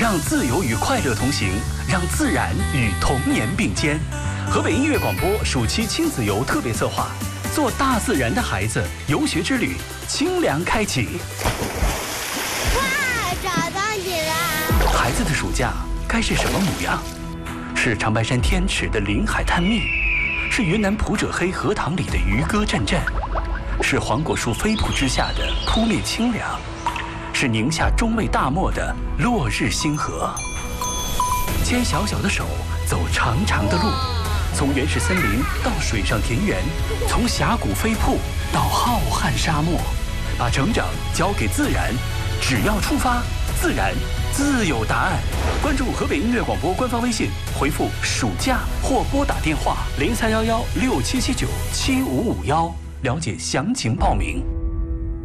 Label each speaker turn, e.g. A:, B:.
A: 让自由与快乐同行，让自然与童年并肩。河北音乐广播暑期亲子游特别策划，做大自然的孩子，游学之旅清凉开启。
B: 哇，找到你了！
A: 孩子的暑假该是什么模样？是长白山天池的林海探秘，是云南普者黑荷塘里的渔歌阵阵，是黄果树飞瀑之下的扑面清凉，是宁夏中卫大漠的落日星河。牵小小的手，走长长的路，从原始森林到水上田园，从峡谷飞瀑到浩瀚沙漠，把成长交给自然，只要出发，自然自有答案。关注河北音乐广播官方微信，回复“暑假”或拨打电话031167797551，了解详情报名。